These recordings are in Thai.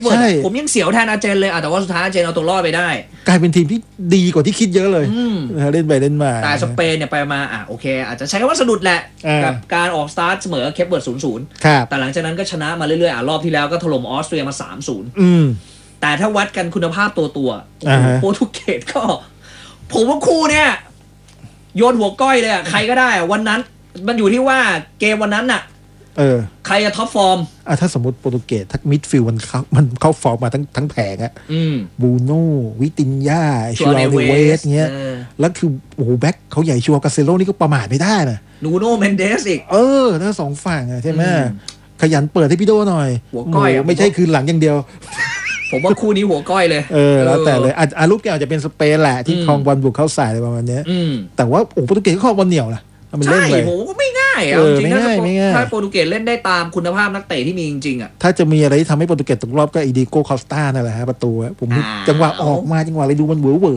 ใช่ผมยังเสียวแทนอาร์เจนเลยแต่ว่าสุดท้ายอาร์เจนเอาตัวรอดไปได้กลายเป็นทีมที่ดีกว่าที่คิดเยอะเลยเล่นไปเล่นมาแต่สเปนเนี่ยไปมาโอเคอาจจะใช้คำว่าสะดุดแหละกับการออกสตาร์ทเสมอเคปเบิร์ด 0-0 แต่หลังจากนั้นก็ชนะมาเรื่อยๆรอบที่แล้วก็ถล่มออสเตรียมา 3-0 แต่ถ้าวัดกันคุณภาพตัวโปรตุเกสก็ผมว่าคู่เนี่ยโยนหัวก้อยเลยใครก็ได้วันนั้นมันอยู่ที่ว่าเกมวันนั้นน่ะใครจะท็อปฟอร์มถ้าสมมติโปรตุเกสทักมิดฟิลด์มันเข้าฟอร์มมาทั้งแผงบูโน่วิตินยาชัวเนเวสเงี้ยแล้วคือโอ้โหแบ็คเขาใหญ่ชัวกาเซโลนี่ก็ประมาทไม่ได้นะนูโน่เมนเดสอีกถ้าสองฝั่งใช่ไหมขยันเปิดให้พี่โดหน่อยหัวก้อยไม่ใช่คืนหลังอย่างเดียวผมว่าคู่นี้หัวก้อยเลยแล้วแต่เลยลูกแกอาจจะเป็นสเปนแหละที่คลองบอลบุกเข้าใส่อะไรประมาณนี้แต่ว่าโปรตุเกสก็คลองบอลเหนียวนะใช่โหก็ไม่ง่ายจริงๆถ้าโปรตุเกสเล่นได้ตามคุณภาพนักเตะที่มีจริงๆถ้าจะมีอะไรที่ทำให้โปรตุเกสตกรอบก็อีดิโก้คอสตานั่นแหละฮะประตูผมจังหวะออกมาจังหวะอะไรดูมันเหวอเหว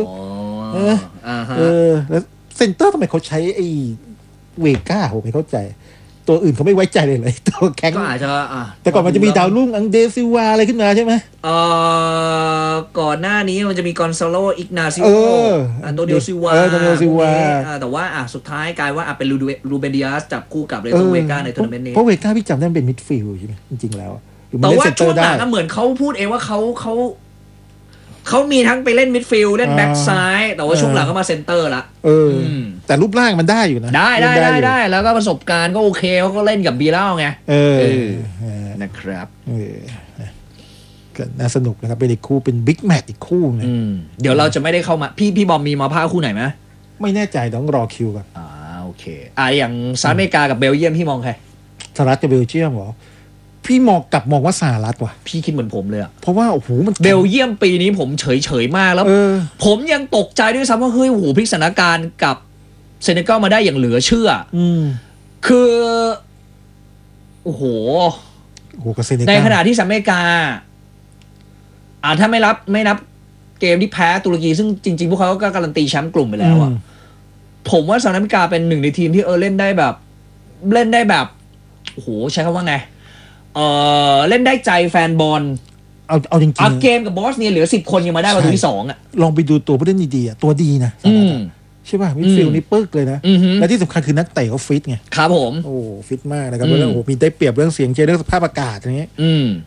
แล้วเซนเตอร์ทำไมเขาใช้ไอ้เวก้าผมไม่เข้าใจตัวอื่นเขาไม่ไว้ใจเลยตัวแข็งก็อาจจะแต่ก่อนมันจะมีดาวรุ่งอังเดซิวาอะไรขึ้นมาใช่ไหมก่อนหน้านี้มันจะมีกอนซาโลอิกนาซิโออันโตนิโอซิวาแต่ว่าสุดท้ายกลายว่าเป็นรูเบนดิอาสจับคู่กับเลยตัวเวก้าในทัวร์นาเมนต์นี้เพราะเวก้าพี่จำได้เป็นมิดฟิลด์ใช่ไหมจริงๆแล้วแต่ว่าช่วงหลังเหมือนเขาพูดเองว่าเขามีทั้งไปเล่นมิดฟิลด์เล่นแบ็กซ้ายแต่ว่าช่วงหลังก็มาเซนเตอร์ละแต่รูปร่างมันได้อยู่นะได้แล้วก็ประสบการณ์ก็โอเคเขาก็เล่นกับบีเล่าไงนะครับก็น่าสนุกนะครับเป็นอีกคู่เป็นบิ๊กแมตช์อีกคู่นึงเดี๋ยวเราจะไม่ได้เข้ามาพี่บอมมีมาพาคู่ไหนไหมไม่แน่ใจต้องรอคิวก่อนโอเคอย่างสหรัฐอเมริกากับเบลเยียมพี่มองใครสหรัฐกับเบลเยียมเหรอพี่มองว่าสหรัฐว่ะพี่คิดเหมือนผมเลยเพราะว่าโอ้โหมันเบลเยียมปีนี้ผมเฉยมากแล้วผมยังตกใจด้วยซ้ำว่าเฮ้ยโอ้โหพลิกสถานการณ์กับเซเนกัลมาได้อย่างเหลือเชื่อคือโอ้โหในขณะที่สหรัฐอเมริกาถ้าไม่นับเกมที่แพ้ตุรกีซึ่งจริงๆพวกเขาก็การันตีแชมป์กลุ่มไปแล้วผมว่าสหรัฐอเมริกาเป็นหนึ่งในทีมที่เล่นได้แบบโอ้โหใช้คำว่าไงเล่นได้ใจแฟนบอลเอาจริงๆเกมกับบอสเนี่ยเหลือ10 คนยังมาได้ประตูที่2 ลองไปดูตัวผู้เล่นดีๆตัวดีนะใช่ป่ะมิดฟิลด์นี่ปึ๊กเลยนะและที่สำคัญคือนักเตะเขาฟิตไงครับผมโอ้ฟิตมากนะครับแล้วโอ้มีได้เปรียบเรื่องเสียงเรื่องสภาพอากาศอย่างนี้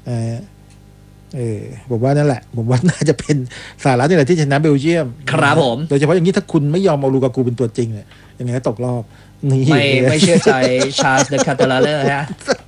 ผมว่านั่นแหละผมว่าน่าจะเป็นสหรัฐนี่แหละที่ชนะเบลเยียมครับผมโดยเฉพาะอย่างนี้ถ้าคุณไม่ยอมเอาลูกากูเป็นตัวจริงเนี่ยยังไงก็ตกรอบนี่ไม่เชื่อใจชาร์ลส์เดคาตาลาเลอร์ฮะ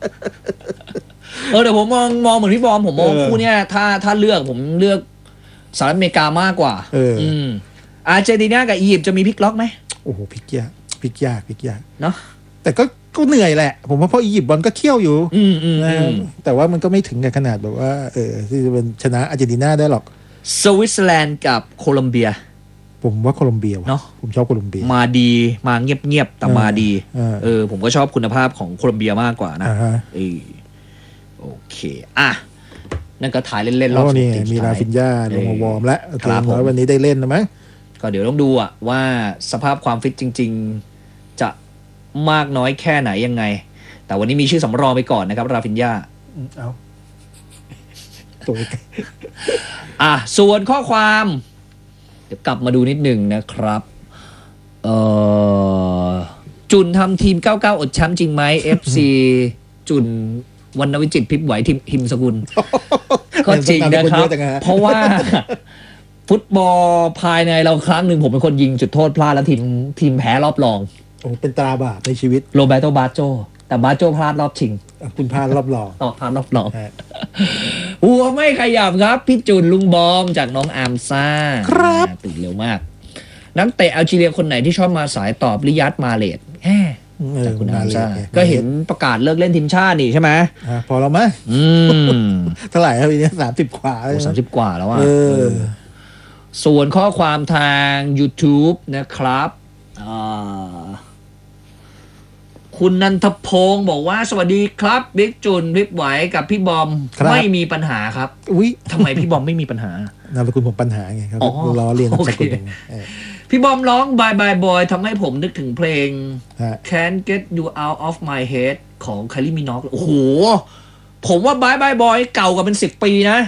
เดี๋ยวผมมองเหมือนพี่บอมผมมองคู่เนี้ยถ้าเลือกผมเลือกสหรัฐอเมริกามากกว่าอาร์เจนตินากับอียิปต์จะมีพลิกล็อกไหมโอ้โหพลิกยากเนาะแต่ก็เหนื่อยแหละผมว่าเพราะอียิปต์บอลก็เขี้ยวอยู่แต่ว่ามันก็ไม่ถึงกับขนาดแบบว่าที่จะเป็นชนะอาร์เจนตินาได้หรอกสวิตเซอร์แลนด์กับโคลอมเบียผมว่าโคลอมเบียเนาะผมชอบโคลอมเบียมาดีมาเงียบแต่มาดีผมก็ชอบคุณภาพของโคลอมเบียมากกว่านะโอเคนั่นก็ถ่ายเล่นๆรอบนี้มีราฟินญาลงมาวอร์มแล้วครับผมวันนี้ได้เล่นนะมั้งก็เดี๋ยวต้องดูว่าสภาพความฟิตจริงๆจะมากน้อยแค่ไหนยังไงแต่วันนี้มีชื่อสำรองไปก่อนนะครับราฟินญาตัวส่วนข้อความเดี๋ยวกลับมาดูนิดหนึ่งนะครับจุนทำทีม99อดแชมป์จริงไหม FC จุนวรรณวิจิตรพิบไหวทิมสกุลก็จริงนะครับเพราะว่าฟุตบอลภายในเราครั้งหนึ่งผมเป็นคนยิงจุดโทษพลาดแล้วทีมแพ้รอบรองโอ้เป็นตราบาปในชีวิตโรเบโตบาโจแต่บาโจพลาดรอบชิงคุณพลาดรอบรองพลาดรอบรองหัวไม่ขยับครับพี่จุนลุงบอมจากน้องอาร์มซ่าครับตื่นเร็วมากนักเตะอัลจีเรียคนไหนที่ชอบมาสายตอบริยัตมาเลดจากคุณอาร์มซ่าก็เห็นประกาศเลิกเล่นทีมชาตินี่ใช่ไหมพอแล้วมั้ยเท่าไหร่ครับปีนี้30 กว่า 30 กว่าแล้วส่วนข้อความทาง YouTube นะครับคุณนันทพงศ์บอกว่าสวัสดีครับบิ๊กจุนบิ๊กไหวกับพี่บอมไม่มีปัญหาครับทำไมพี่บอมไม่มีปัญหานามสกุลผมปัญหาไงครับล้อเลียนนามสกุลพี่บอมร้อง Bye Bye Boy ทำให้ผมนึกถึงเพลง Can't Get You Out of My Head ของ Kylie Minogue โอ้โหผมว่า Bye Bye Boy เก่ากว่าเป็น10 ปีนะ